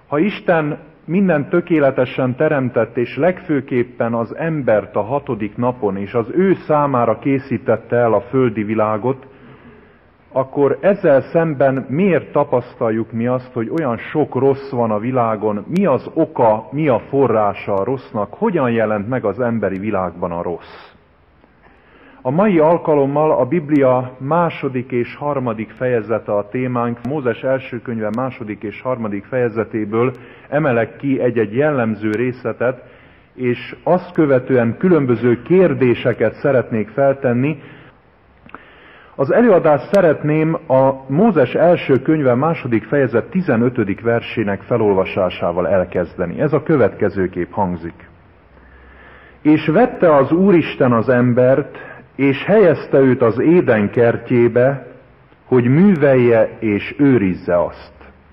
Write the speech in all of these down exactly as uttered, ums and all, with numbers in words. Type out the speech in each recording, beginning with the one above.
Ha Isten minden tökéletesen teremtett, és legfőképpen az embert a hatodik napon, és az ő számára készítette el a földi világot, akkor ezzel szemben miért tapasztaljuk mi azt, hogy olyan sok rossz van a világon, mi az oka, mi a forrása a rossznak, hogyan jelent meg az emberi világban a rossz? A mai alkalommal a Biblia második és harmadik fejezete a témánk. Mózes első könyve második és harmadik fejezetéből emelek ki egy-egy jellemző részletet, és azt követően különböző kérdéseket szeretnék feltenni. Az előadást szeretném a Mózes első könyve második fejezet tizenötödik versének felolvasásával elkezdeni. Ez a következőképp hangzik. És vette az Úristen az embert, és helyezte őt az Éden kertjébe, hogy művelje és őrizze azt.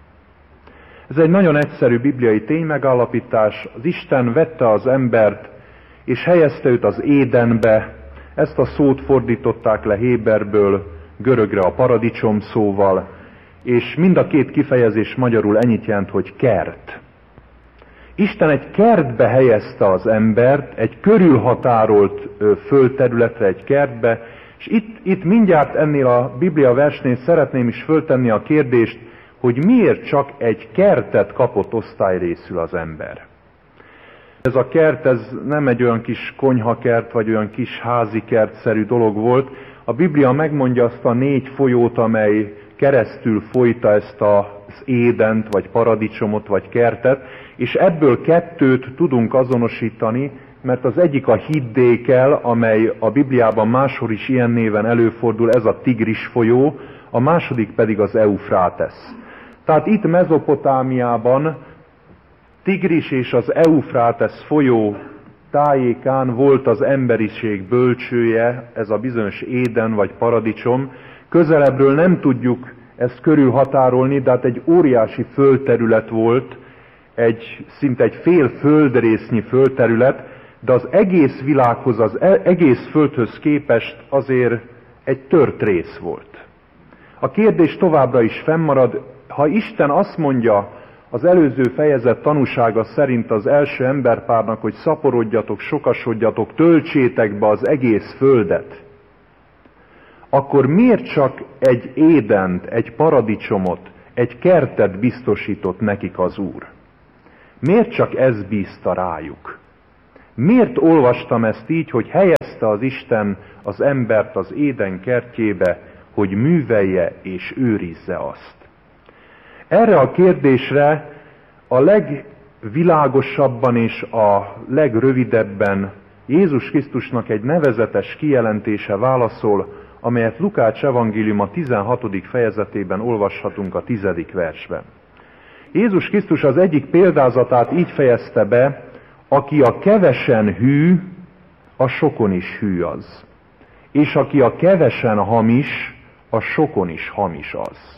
Ez egy nagyon egyszerű bibliai ténymegállapítás. Az Isten vette az embert, és helyezte őt az Édenbe. Ezt a szót fordították le héberből görögre a paradicsom szóval, és mind a két kifejezés magyarul ennyit jelent, hogy kert. Isten egy kertbe helyezte az embert, egy körülhatárolt földterületre, egy kertbe, és itt, itt mindjárt ennél a Biblia versnél szeretném is föltenni a kérdést, hogy miért csak egy kertet kapott osztályrészül az ember. Ez a kert, ez nem egy olyan kis konyhakert, vagy olyan kis házi kertszerű dolog volt. A Biblia megmondja azt a négy folyót, amely keresztül folyta ezt az Édent, vagy paradicsomot, vagy kertet, és ebből kettőt tudunk azonosítani, mert az egyik a Hiddékel, amely a Bibliában máshol is ilyen néven előfordul, ez a Tigris folyó, a második pedig az Eufrátesz. Tehát itt Mezopotámiában Tigris és az Eufrátesz folyó tájékán volt az emberiség bölcsője, ez a bizonyos Éden vagy paradicsom. Közelebbről nem tudjuk ezt körülhatárolni, de hát egy óriási földterület volt, egy, szinte egy fél földrésznyi földterület, de az egész világhoz, az egész földhöz képest azért egy tört rész volt. A kérdés továbbra is fennmarad, ha Isten azt mondja az előző fejezet tanúsága szerint az első emberpárnak, hogy szaporodjatok, sokasodjatok, töltsétek be az egész földet, akkor miért csak egy Édent, egy paradicsomot, egy kertet biztosított nekik az Úr? Miért csak ez bízta rájuk? Miért olvastam ezt így, hogy helyezte az Isten az embert az Éden kertjébe, hogy művelje és őrizze azt? Erre a kérdésre a legvilágosabban és a legrövidebben Jézus Krisztusnak egy nevezetes kijelentése válaszol, amelyet Lukács evangélium a tizenhatodik fejezetében olvashatunk a tizedik versben. Jézus Krisztus az egyik példázatát így fejezte be, aki a kevesen hű, a sokon is hű az. És aki a kevesen hamis, a sokon is hamis az.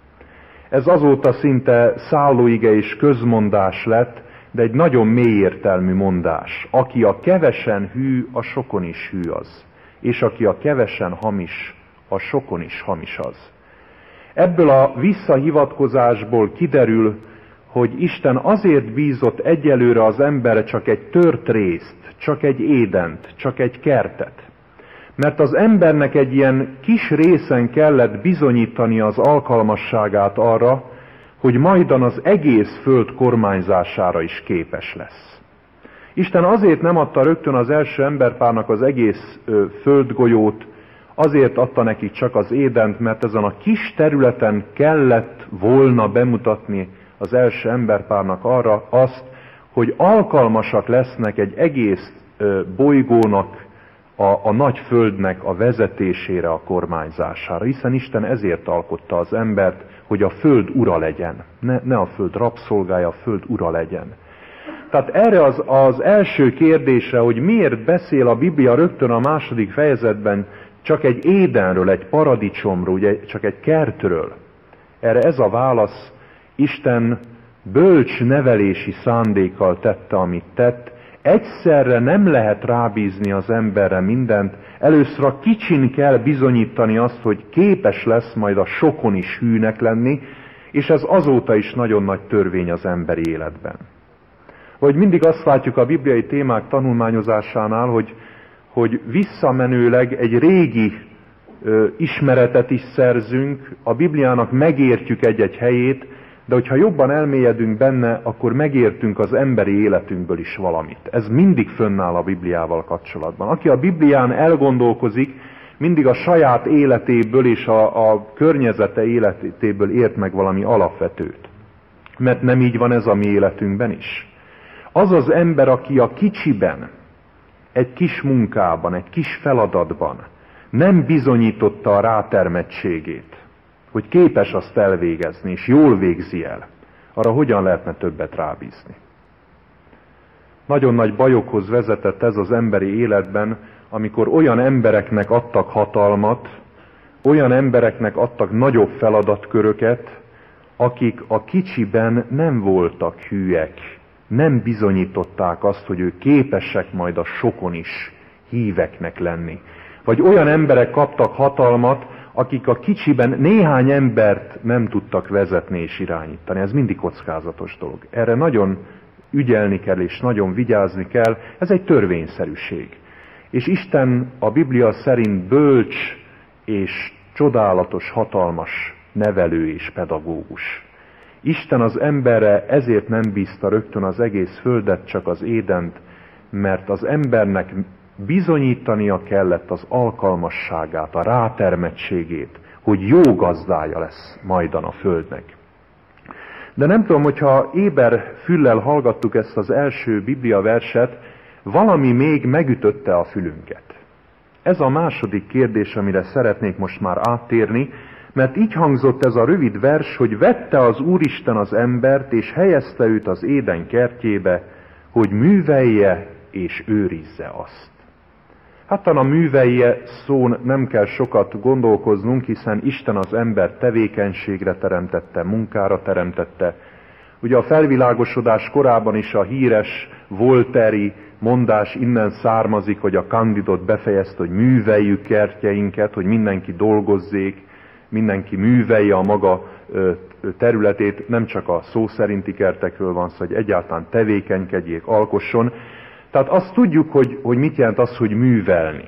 Ez azóta szinte szállóige és közmondás lett, de egy nagyon mély értelmű mondás. Aki a kevesen hű, a sokon is hű az. És aki a kevesen hamis, a sokon is hamis az. Ebből a visszahivatkozásból kiderül, hogy Isten azért bízott egyelőre az emberre csak egy tört részt, csak egy Édent, csak egy kertet. Mert az embernek egy ilyen kis részen kellett bizonyítani az alkalmasságát arra, hogy majdan az egész föld kormányzására is képes lesz. Isten azért nem adta rögtön az első emberpárnak az egész ö, földgolyót, azért adta nekik csak az Édent, mert ezen a kis területen kellett volna bemutatni az első emberpárnak arra azt, hogy alkalmasak lesznek egy egész ö, bolygónak, a, a nagy földnek a vezetésére, a kormányzására. Hiszen Isten ezért alkotta az embert, hogy a föld ura legyen. Ne, ne a föld rabszolgája, a föld ura legyen. Tehát erre az, az első kérdésre, hogy miért beszél a Biblia rögtön a második fejezetben csak egy Édenről, egy paradicsomról, ugye csak egy kertről, erre ez a válasz: Isten bölcs nevelési szándékkal tette, amit tett. Egyszerre nem lehet rábízni az emberre mindent. Először a kicsin kell bizonyítani azt, hogy képes lesz majd a sokon is hűnek lenni, És ez azóta is nagyon nagy törvény az emberi életben. Vagy mindig azt látjuk a bibliai témák tanulmányozásánál, hogy, hogy visszamenőleg egy régi ö, ismeretet is szerzünk, a Bibliának megértjük egy-egy helyét, de hogyha jobban elmélyedünk benne, akkor megértünk az emberi életünkből is valamit. Ez mindig fönnáll a Bibliával kapcsolatban. Aki a Biblián elgondolkozik, mindig a saját életéből és a, a környezete életéből ért meg valami alapvetőt. Mert nem így van ez a mi életünkben is. Az az ember, aki a kicsiben, egy kis munkában, egy kis feladatban nem bizonyította a rátermettségét, hogy képes azt elvégezni, és jól végzi el, arra hogyan lehetne többet rábízni? Nagyon nagy bajokhoz vezetett ez az emberi életben, amikor olyan embereknek adtak hatalmat, olyan embereknek adtak nagyobb feladatköröket, akik a kicsiben nem voltak hűek, nem bizonyították azt, hogy ők képesek majd a sokon is híveknek lenni. Vagy olyan emberek kaptak hatalmat, akik a kicsiben néhány embert nem tudtak vezetni és irányítani. Ez mindig kockázatos dolog. Erre nagyon ügyelni kell és nagyon vigyázni kell. Ez egy törvényszerűség. És Isten a Biblia szerint bölcs és csodálatos, hatalmas nevelő és pedagógus. Isten az emberre ezért nem bízta rögtön az egész földet, csak az Édent, mert az embernek bizonyítania kellett az alkalmasságát, a rátermettségét, hogy jó gazdája lesz majdan a földnek. De nem tudom, hogyha éber füllel hallgattuk ezt az első Biblia verset, valami még megütötte a fülünket. Ez a második kérdés, amire szeretnék most már áttérni, mert így hangzott ez a rövid vers, hogy vette az Úristen az embert, és helyezte őt az Éden kertjébe, hogy művelje és őrizze azt. Hát a művelje szón nem kell sokat gondolkoznunk, hiszen Isten az ember tevékenységre teremtette, munkára teremtette. Ugye a felvilágosodás korában is a híres volteri mondás innen származik, hogy a Candidot befejezte, hogy műveljük kertjeinket, hogy mindenki dolgozzék, mindenki művelje a maga területét, nem csak a szó szerinti kertekről van szó, hogy egyáltalán tevékenykedjék, alkosson. Tehát azt tudjuk, hogy, hogy mit jelent az, hogy művelni.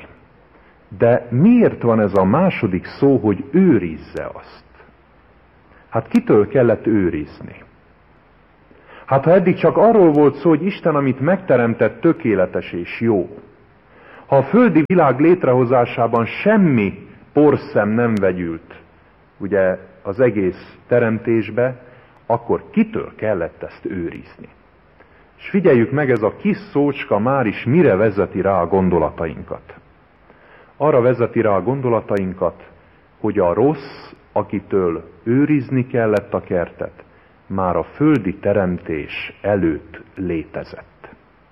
De miért van ez a második szó, hogy őrizze azt? Hát kitől kellett őrizni? Hát ha eddig csak arról volt szó, hogy Isten, amit megteremtett, tökéletes és jó. Ha a földi világ létrehozásában semmi porszem nem vegyült, ugye az egész teremtésbe, akkor kitől kellett ezt őrizni? És figyeljük meg, ez a kis szócska már is mire vezeti rá a gondolatainkat. Arra vezeti rá a gondolatainkat, hogy a rossz, akitől őrizni kellett a kertet, már a földi teremtés előtt létezett.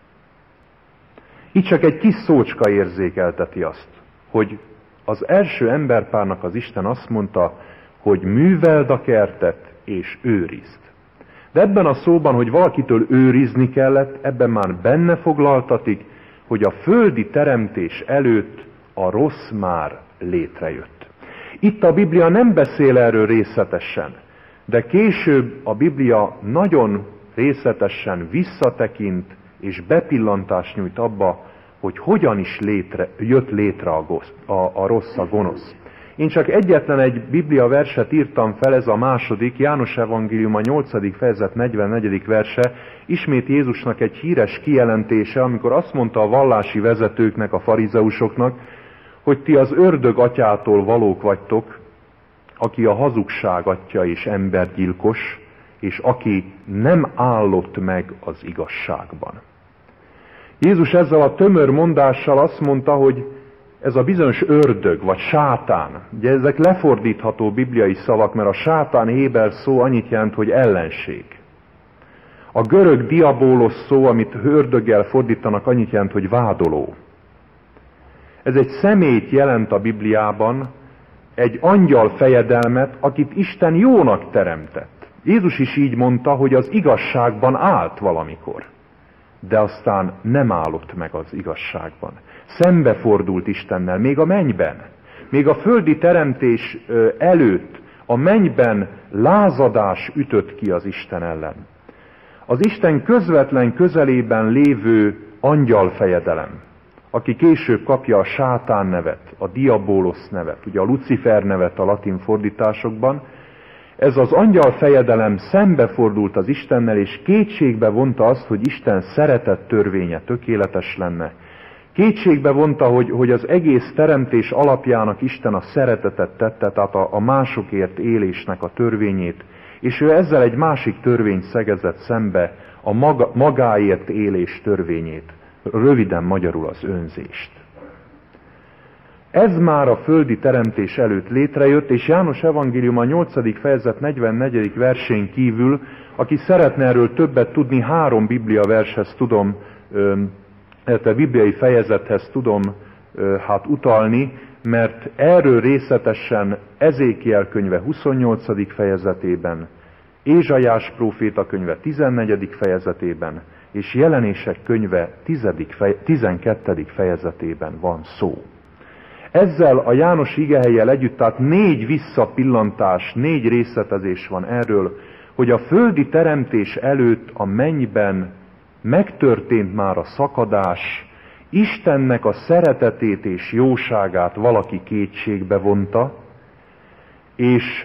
Itt csak egy kis szócska érzékelteti azt, hogy az első emberpárnak az Isten azt mondta, hogy műveld a kertet és őrizd. De ebben a szóban, hogy valakitől őrizni kellett, ebben már benne foglaltatik, hogy a földi teremtés előtt a rossz már létrejött. Itt a Biblia nem beszél erről részletesen, de később a Biblia nagyon részletesen visszatekint és bepillantást nyújt abba, hogy hogyan is létre, jött létre a, gosz, a, a rossz, a gonosz. Én csak egyetlen egy Biblia verset írtam fel, ez a második, János Evangélium a nyolcadik fejezet negyvennegyedik verse, ismét Jézusnak egy híres kijelentése, amikor azt mondta a vallási vezetőknek, a farizeusoknak, hogy ti az ördög atyától valók vagytok, aki a hazugság atya és embergyilkos, és aki nem állott meg az igazságban. Jézus ezzel a tömör mondással azt mondta, hogy ez a bizonyos ördög, vagy sátán, ugye ezek lefordítható bibliai szavak, mert a sátán héber szó annyit jelent, hogy ellenség. A görög diabólos szó, amit ördöggel fordítanak, annyit jelent, hogy vádoló. Ez egy személyt jelent a Bibliában, egy angyal fejedelmet, akit Isten jónak teremtett. Jézus is így mondta, hogy az igazságban állt valamikor, de aztán nem állott meg az igazságban. Szembefordult Istennel, még a mennyben, még a földi teremtés előtt, a mennyben lázadás ütött ki az Isten ellen. Az Isten közvetlen közelében lévő angyalfejedelem, aki később kapja a sátán nevet, a diabólosz nevet, ugye a Lucifer nevet a latin fordításokban, ez az angyalfejedelem szembefordult az Istennel, és kétségbe vonta azt, hogy Isten szeretett törvénye tökéletes lenne. Kétségbe vonta, hogy, hogy az egész teremtés alapjának Isten a szeretetet tette, tehát a, a másokért élésnek a törvényét, és ő ezzel egy másik törvényt szegezett szembe, a maga, magáért élés törvényét, röviden magyarul az önzést. Ez már a földi teremtés előtt létrejött, és János evangélium a nyolcadik fejezet negyvennegyedik versén kívül, aki szeretne erről többet tudni, három biblia vershez tudom, illetve bibliai fejezethez tudom hát utalni, mert erről részletesen Ezékiel könyve huszonnyolcadik fejezetében, Ézsaiás próféta könyve tizennegyedik fejezetében, és Jelenések könyve tizenkettedik fejezetében van szó. Ezzel a János igehelyjel együtt, tehát négy visszapillantás, négy részletezés van erről, hogy a földi teremtés előtt a mennyben megtörtént már a szakadás, Istennek a szeretetét és jóságát valaki kétségbe vonta, és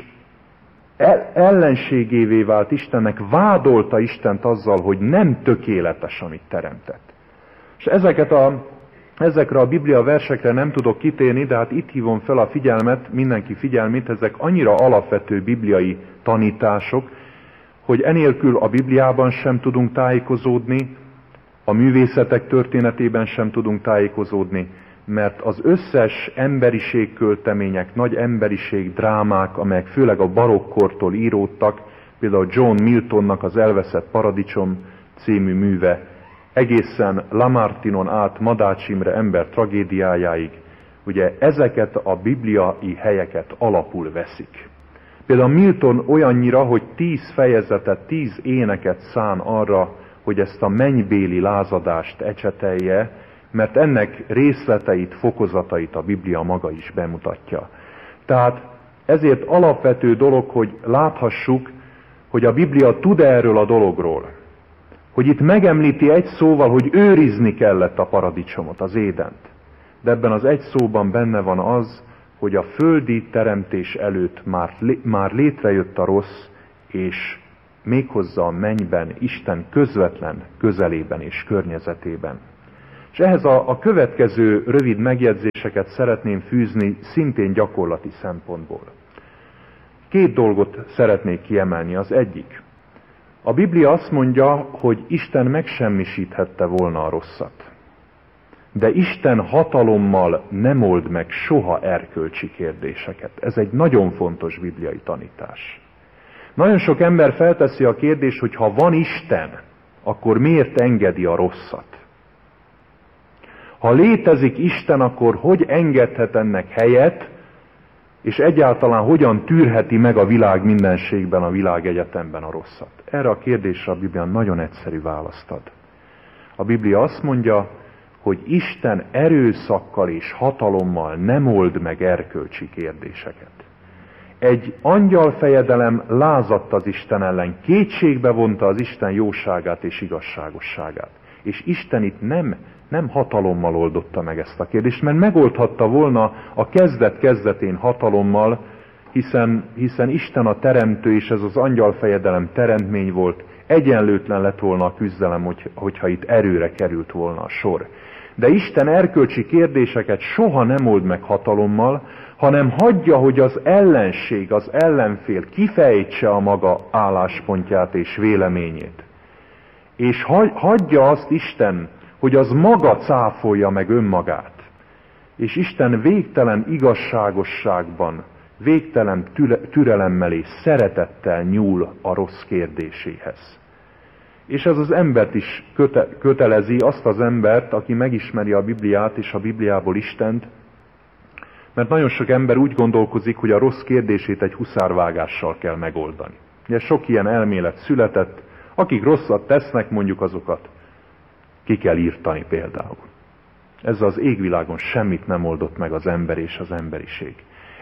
ellenségévé vált Istennek, vádolta Istent azzal, hogy nem tökéletes, amit teremtett. És ezeket a, ezekre a Biblia versekre nem tudok kitérni, de hát itt hívom fel a figyelmet, mindenki figyelmét, ezek annyira alapvető bibliai tanítások, hogy enélkül a Bibliában sem tudunk tájékozódni, a művészetek történetében sem tudunk tájékozódni, mert az összes emberiség költemények, nagy emberiség drámák, amelyek főleg a barokkortól íródtak, például John Miltonnak az Elveszett paradicsom című műve, egészen Lamartinon át Madács Imre ember tragédiájáig, ugye ezeket a bibliai helyeket alapul veszik. Például Milton olyannyira, hogy tíz fejezetet, tíz éneket szán arra, hogy ezt a mennybéli lázadást ecsetelje, mert ennek részleteit, fokozatait a Biblia maga is bemutatja. Tehát ezért alapvető dolog, hogy láthassuk, hogy a Biblia tud erről a dologról. Hogy itt megemlíti egy szóval, hogy őrizni kellett a paradicsomot, az Édent. De ebben az egy szóban benne van az, hogy a földi teremtés előtt már, már létrejött a rossz, és méghozzá a mennyben, Isten közvetlen közelében és környezetében. És ehhez a, a következő rövid megjegyzéseket szeretném fűzni szintén gyakorlati szempontból. Két dolgot szeretnék kiemelni. Az egyik. A Biblia azt mondja, hogy Isten megsemmisíthette volna a rosszat. De Isten hatalommal nem old meg soha erkölcsi kérdéseket. Ez egy nagyon fontos bibliai tanítás. Nagyon sok ember felteszi a kérdést, hogy ha van Isten, akkor miért engedi a rosszat? Ha létezik Isten, akkor hogy engedhet ennek helyet, és egyáltalán hogyan tűrheti meg a világ mindenségben, a világegyetemben a rosszat? Erre a kérdésre a Biblia nagyon egyszerű választ ad. A Biblia azt mondja, hogy Isten erőszakkal és hatalommal nem old meg erkölcsi kérdéseket. Egy angyalfejedelem lázadt az Isten ellen, kétségbe vonta az Isten jóságát és igazságosságát. És Isten itt nem, nem hatalommal oldotta meg ezt a kérdést, mert megoldhatta volna a kezdet-kezdetén hatalommal, hiszen, hiszen Isten a teremtő, és ez az angyalfejedelem teremtmény volt, egyenlőtlen lett volna a küzdelem, hogy, hogyha itt erőre került volna a sor. De Isten erkölcsi kérdéseket soha nem old meg hatalommal, hanem hagyja, hogy az ellenség, az ellenfél kifejtse a maga álláspontját és véleményét. És hagyja azt Isten, hogy az maga cáfolja meg önmagát. És Isten végtelen igazságosságban, végtelen türelemmel és szeretettel nyúl a rossz kérdéséhez. És ez az embert is köte, kötelezi, azt az embert, aki megismeri a Bibliát és a Bibliából Istent, mert nagyon sok ember úgy gondolkozik, hogy a rossz kérdését egy huszárvágással kell megoldani. Ugye sok ilyen elmélet született, akik rosszat tesznek, mondjuk azokat ki kell írtani például. Ez az égvilágon semmit nem oldott meg az ember és az emberiség.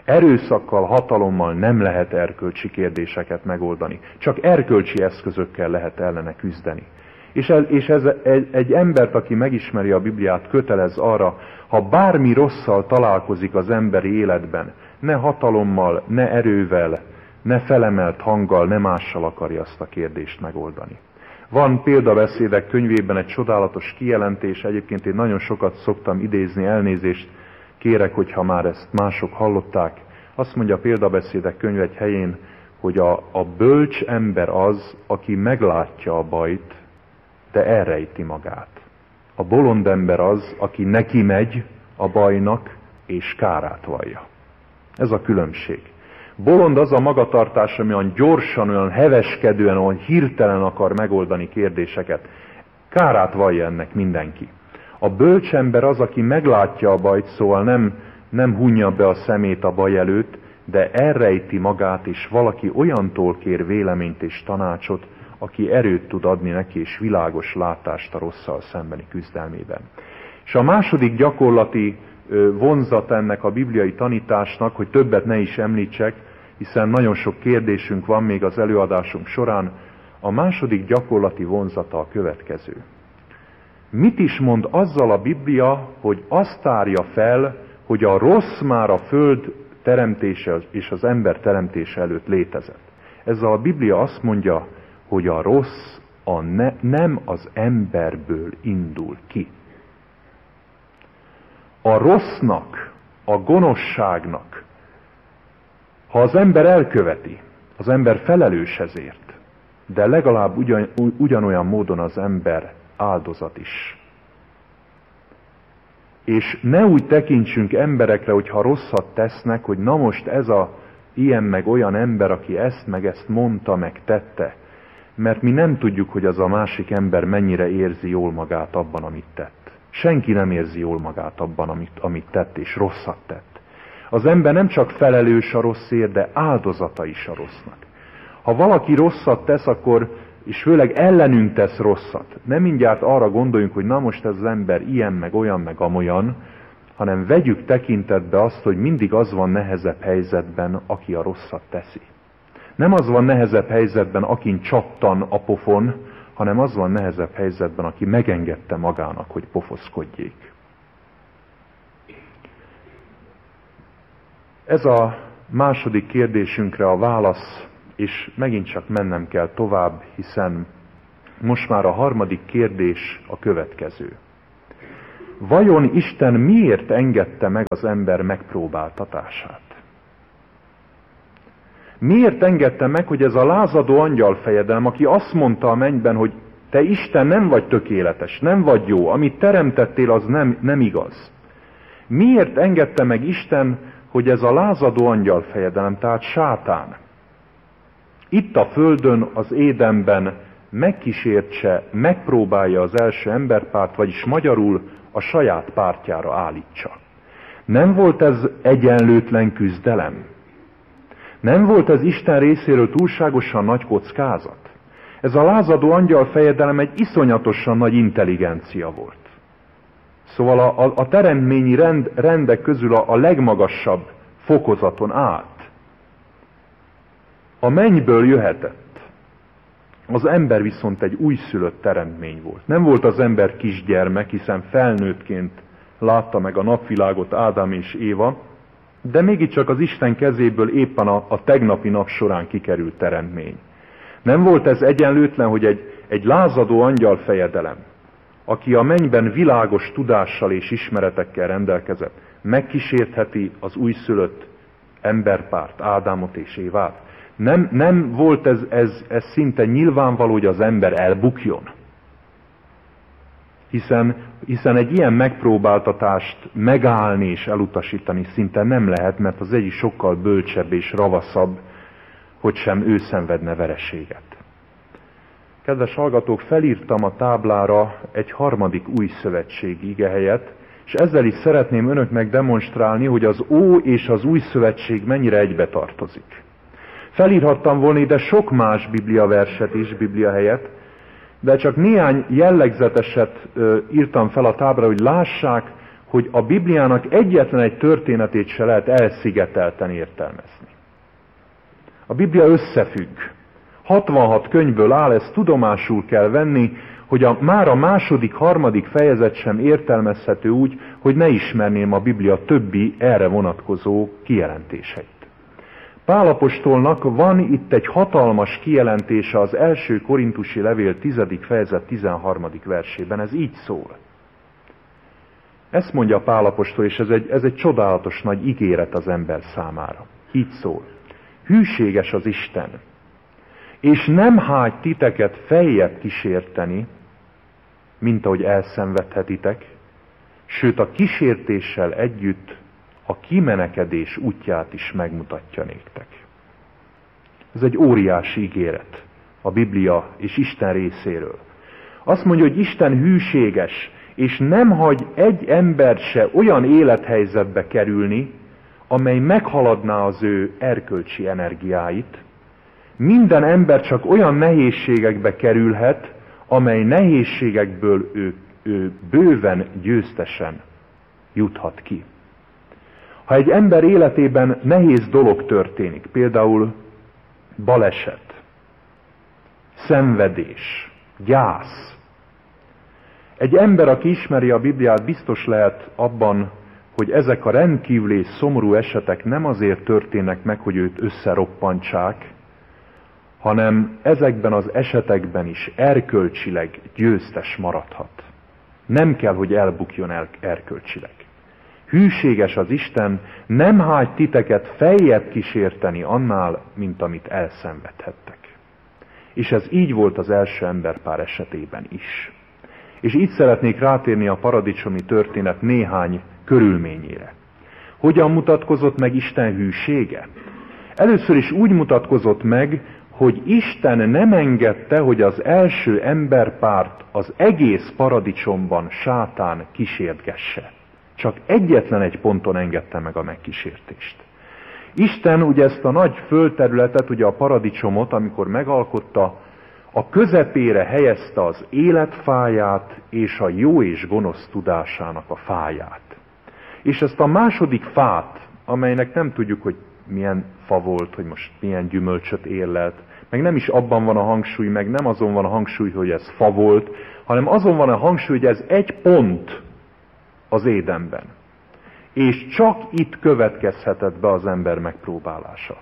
Erőszakkal, hatalommal nem lehet erkölcsi kérdéseket megoldani. Csak erkölcsi eszközökkel lehet ellene küzdeni. És ez, és ez egy, egy embert, aki megismeri a Bibliát, kötelez arra, ha bármi rosszal találkozik az emberi életben, ne hatalommal, ne erővel, ne felemelt hanggal, ne mással akarja azt a kérdést megoldani. Van Példabeszédek könyvében egy csodálatos kijelentés, egyébként én nagyon sokat szoktam idézni, elnézést kérek, hogyha már ezt mások hallották. Azt mondja a Példabeszédek könyv egy helyén, hogy a, a bölcs ember az, aki meglátja a bajt, de elrejti magát. A bolond ember az, aki neki megy a bajnak, és kárát vallja. Ez a különbség. Bolond az a magatartás, ami olyan gyorsan, olyan heveskedően, olyan hirtelen akar megoldani kérdéseket. Kárát vallja ennek mindenki. A bölcs ember az, aki meglátja a bajt, szóval nem, nem hunja be a szemét a baj előtt, de elrejti magát, és valaki olyantól kér véleményt és tanácsot, aki erőt tud adni neki, és világos látást a rosszal szembeni küzdelmében. És a második gyakorlati vonzat ennek a bibliai tanításnak, hogy többet ne is említsek, hiszen nagyon sok kérdésünk van még az előadásunk során, a második gyakorlati vonzata a következő. Mit is mond azzal a Biblia, hogy azt tárja fel, hogy a rossz már a föld teremtése és az ember teremtése előtt létezett? Ezzel a Biblia azt mondja, hogy a rossz a ne, nem az emberből indul ki. A rossznak, a gonoszságnak, ha az ember elköveti, az ember felelős ezért, de legalább ugyan, ugyanolyan módon az ember áldozat is. És ne úgy tekintsünk emberekre, hogy ha rosszat tesznek, hogy na most ez a ilyen meg olyan ember, aki ezt meg ezt mondta, meg tette, mert mi nem tudjuk, hogy az a másik ember mennyire érzi jól magát abban, amit tett. Senki nem érzi jól magát abban, amit, amit tett, és rosszat tett. Az ember nem csak felelős a rosszért, de áldozata is a rossznak. Ha valaki rosszat tesz, akkor, és főleg ellenünk tesz rosszat, nem mindjárt arra gondoljunk, hogy na most ez az ember ilyen, meg olyan, meg amolyan, hanem vegyük tekintetbe azt, hogy mindig az van nehezebb helyzetben, aki a rosszat teszi. Nem az van nehezebb helyzetben, akin csattan a pofon, hanem az van nehezebb helyzetben, aki megengedte magának, hogy pofoszkodjék. Ez a második kérdésünkre a válasz, és megint csak mennem kell tovább, hiszen most már a harmadik kérdés a következő. Vajon Isten miért engedte meg az ember megpróbáltatását? Miért engedte meg, hogy ez a lázadó angyalfejedelem, aki azt mondta a mennyben, hogy te Isten nem vagy tökéletes, nem vagy jó, amit teremtettél, az nem, nem igaz. Miért engedte meg Isten, hogy ez a lázadó angyalfejedelem, tehát sátán, itt a földön, az Édenben megkísértse, megpróbálja az első emberpárt, vagyis magyarul a saját pártjára állítsa. Nem volt ez egyenlőtlen küzdelem? Nem volt ez Isten részéről túlságosan nagy kockázat? Ez a lázadó angyalfejedelem egy iszonyatosan nagy intelligencia volt. Szóval a, a, a teremtményi rend, rendek közül a, a legmagasabb fokozaton állt. A mennyből jöhetett. Az ember viszont egy újszülött teremtmény volt. Nem volt az ember kisgyermek, hiszen felnőttként látta meg a napvilágot Ádám és Éva, de mégiscsak az Isten kezéből éppen a, a tegnapi nap során kikerült teremtmény. Nem volt ez egyenlőtlen, hogy egy, egy lázadó angyalfejedelem, aki a mennyben világos tudással és ismeretekkel rendelkezett, megkísértheti az újszülött emberpárt, Ádámot és Évát. Nem, nem volt ez, ez, ez szinte nyilvánvaló, hogy az ember elbukjon. Hiszen, hiszen egy ilyen megpróbáltatást megállni és elutasítani szinte nem lehet, mert az egyik sokkal bölcsebb és ravaszabb, hogy sem ő szenvedne vereséget. Kedves hallgatók, felírtam a táblára egy harmadik új szövetségi igehelyet, és ezzel is szeretném önöknek demonstrálni, hogy az Ó és az Új Szövetség mennyire egybe tartozik. Felírhattam volna ide sok más bibliaverset is, bibliahelyet, de csak néhány jellegzeteset írtam fel a táblára, hogy lássák, hogy a Bibliának egyetlen egy történetét se lehet elszigetelten értelmezni. A Biblia összefügg. hatvanhat könyvből áll, ezt tudomásul kell venni, hogy a, már a második, harmadik fejezet sem értelmezhető úgy, hogy ne ismerném a Biblia többi erre vonatkozó kijelentéseit. Pál apostolnak van itt egy hatalmas kijelentése az első korintusi levél tizedik fejezet tizenharmadik versében, ez így szól. Ezt mondja Pál apostol, és ez egy, ez egy csodálatos nagy ígéret az ember számára. Így szól. Hűséges az Isten, és nem hágy titeket feljebb kísérteni, mint ahogy elszenvedhetitek, sőt a kísértéssel együtt a kimenekedés útját is megmutatja néktek. Ez egy óriási ígéret a Biblia és Isten részéről. Azt mondja, hogy Isten hűséges, és nem hagy egy ember se olyan élethelyzetbe kerülni, amely meghaladná az ő erkölcsi energiáit. Minden ember csak olyan nehézségekbe kerülhet, amely nehézségekből ő, ő bőven győztesen juthat ki. Ha egy ember életében nehéz dolog történik, például baleset, szenvedés, gyász, egy ember, aki ismeri a Bibliát, biztos lehet abban, hogy ezek a rendkívüli és szomorú esetek nem azért történnek meg, hogy őt összeroppantsák, hanem ezekben az esetekben is erkölcsileg győztes maradhat. Nem kell, hogy elbukjon el erkölcsileg. Hűséges az Isten, nem hágy titeket feljebb kísérteni annál, mint amit elszenvedhettek. És ez így volt az első emberpár esetében is. És így szeretnék rátérni a paradicsomi történet néhány körülményére. Hogyan mutatkozott meg Isten hűsége? Először is úgy mutatkozott meg, hogy Isten nem engedte, hogy az első emberpárt az egész paradicsomban sátán kísértgesse. Csak egyetlen egy ponton engedte meg a megkísértést. Isten ugye ezt a nagy földterületet, ugye a paradicsomot, amikor megalkotta, a közepére helyezte az életfáját és a jó és gonosz tudásának a fáját. És ezt a második fát, amelynek nem tudjuk, hogy milyen fa volt, hogy most milyen gyümölcsöt érlelt, meg nem is abban van a hangsúly, meg nem azon van a hangsúly, hogy ez fa volt, hanem azon van a hangsúly, hogy ez egy pont az Édenben. És csak itt következhetett be az ember megpróbálása.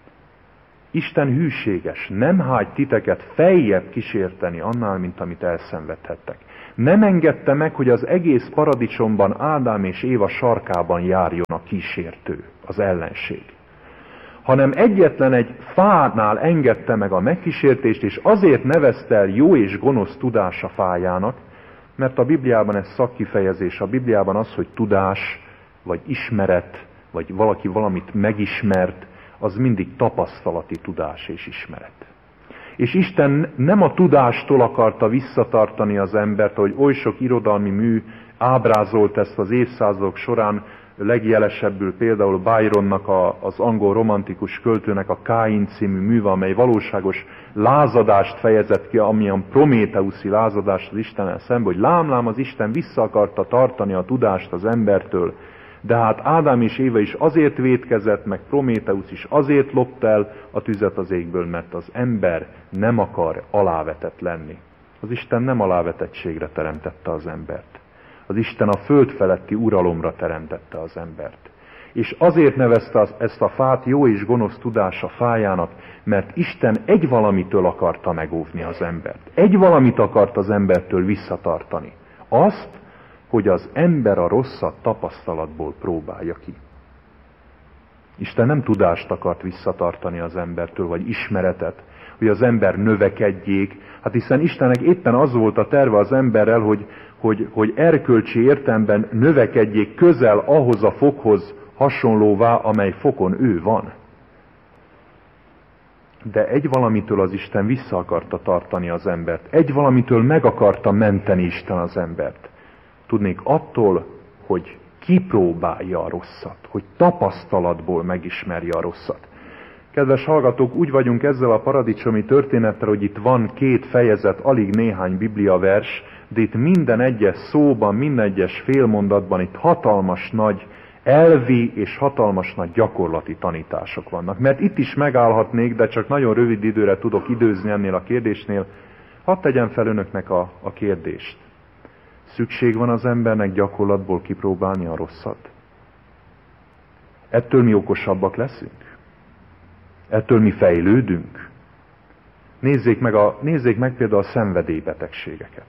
Isten hűséges, nem hagy titeket feljebb kísérteni annál, mint amit elszenvedhettek. Nem engedte meg, hogy az egész paradicsomban Ádám és Éva sarkában járjon a kísértő, az ellenség. Hanem egyetlen egy fánál engedte meg a megkísértést, és azért nevezte el jó és gonosz tudása fájának, mert a Bibliában ez szakkifejezés. A Bibliában az, hogy tudás, vagy ismeret, vagy valaki valamit megismert, az mindig tapasztalati tudás és ismeret. És Isten nem a tudástól akarta visszatartani az embert, hogy oly sok irodalmi mű ábrázolt ezt az évszázadok során, legjelesebbül például Byronnak, a, az angol romantikus költőnek a Káin című műve, amely valóságos lázadást fejezett ki, amilyen prométeuszi lázadást az Istennel szemben, hogy lám-lám az Isten vissza akarta tartani a tudást az embertől, de hát Ádám és Éva is azért vétkezett, meg Prométeusz is azért lopta el a tüzet az égből, mert az ember nem akar alávetett lenni. Az Isten nem alávetettségre teremtette az embert. Az Isten a föld feletti uralomra teremtette az embert. És azért nevezte az, ezt a fát jó és gonosz tudása fájának, mert Isten egy valamitől akarta megóvni az embert. Egy valamit akart az embertől visszatartani. Azt, hogy az ember a rosszat tapasztalatból próbálja ki. Isten nem tudást akart visszatartani az embertől, vagy ismeretet, hogy az ember növekedjék. Hát hiszen Istennek éppen az volt a terve az emberrel, hogy, hogy, hogy erkölcsi értelemben növekedjék közel ahhoz a fokhoz hasonlóvá, amely fokon ő van. De egy valamitől az Isten vissza akarta tartani az embert. Egy valamitől meg akarta menteni Isten az embert. Tudnék attól, hogy kipróbálja a rosszat, hogy tapasztalatból megismerje a rosszat. Kedves hallgatók, úgy vagyunk ezzel a paradicsomi történettel, hogy itt van két fejezet, alig néhány bibliavers, de itt minden egyes szóban, minden egyes félmondatban itt hatalmas nagy elvi és hatalmas nagy gyakorlati tanítások vannak. Mert itt is megállhatnék, de csak nagyon rövid időre tudok időzni ennél a kérdésnél. Hadd tegyem fel önöknek a, a kérdést. Szükség van az embernek gyakorlatból kipróbálni a rosszat? Ettől mi okosabbak leszünk? Ettől mi fejlődünk? Nézzék meg, a, nézzék meg például a szenvedélybetegségeket.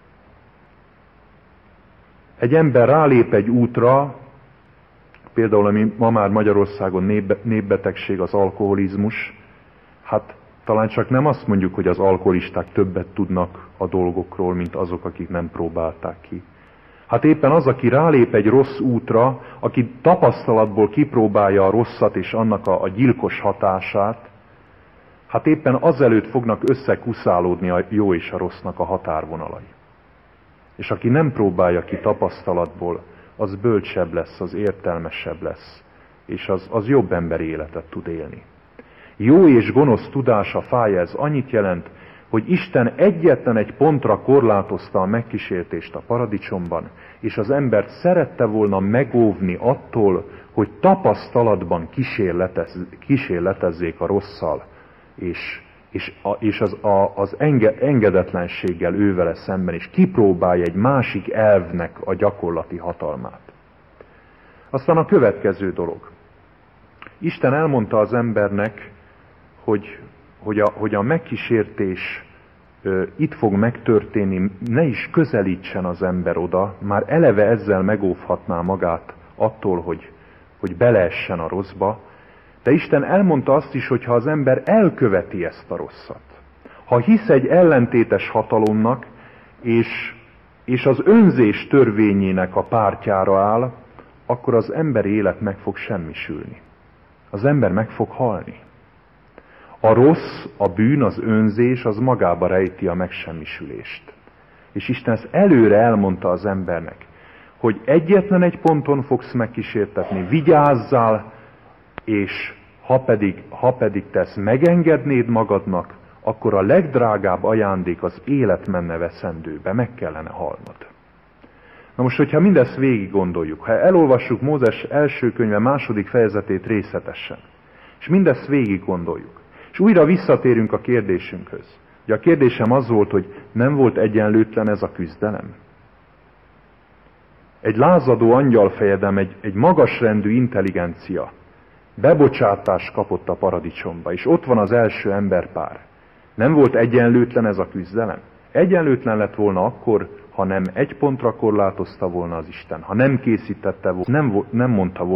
Egy ember rálép egy útra, például ami ma már Magyarországon nép, népbetegség, az alkoholizmus, hát talán csak nem azt mondjuk, hogy az alkoholisták többet tudnak a dolgokról, mint azok, akik nem próbálták ki. Hát éppen az, aki rálép egy rossz útra, aki tapasztalatból kipróbálja a rosszat és annak a, a gyilkos hatását, hát éppen azelőtt fognak összekuszálódni a jó és a rossznak a határvonalai. És aki nem próbálja ki tapasztalatból, az bölcsebb lesz, az értelmesebb lesz, és az, az jobb emberi életet tud élni. Jó és gonosz tudása fája, ez annyit jelent, hogy Isten egyetlen egy pontra korlátozta a megkísértést a paradicsomban, és az embert szerette volna megóvni attól, hogy tapasztalatban kísérletez, kísérletezzék a rosszal, és, és, a, és az, a, az enge, engedetlenséggel ővele szemben, és kipróbálja egy másik elvnek a gyakorlati hatalmát. Aztán a következő dolog. Isten elmondta az embernek, hogy, hogy, a, hogy a megkísértés ö, itt fog megtörténni, ne is közelítsen az ember oda, már eleve ezzel megóvhatná magát attól, hogy, hogy beleessen a rosszba, de Isten elmondta azt is, hogy ha az ember elköveti ezt a rosszat, ha hisz egy ellentétes hatalomnak, és, és az önzés törvényének a pártjára áll, akkor az emberi élet meg fog semmisülni. Az ember meg fog halni. A rossz, a bűn, az önzés, az magába rejti a megsemmisülést. És Isten ezt előre elmondta az embernek, hogy egyetlen egy ponton fogsz megkísértetni, vigyázzál, és ha pedig, ha pedig te ezt megengednéd magadnak, akkor a legdrágább ajándék az élet menne veszendőbe, meg kellene halnod. Na most, hogyha mindezt végig gondoljuk, ha elolvassuk Mózes első könyve második fejezetét részletesen, és mindezt végig gondoljuk, és újra visszatérünk a kérdésünkhöz. Ugye a kérdésem az volt, hogy nem volt egyenlőtlen ez a küzdelem? Egy lázadó angyalfejedem, egy, egy magasrendű intelligencia bebocsátást kapott a paradicsomba, és ott van az első emberpár. Nem volt egyenlőtlen ez a küzdelem? Egyenlőtlen lett volna akkor, ha nem egy pontra korlátozta volna az Isten, ha nem készítette volna, nem, nem mondta volna,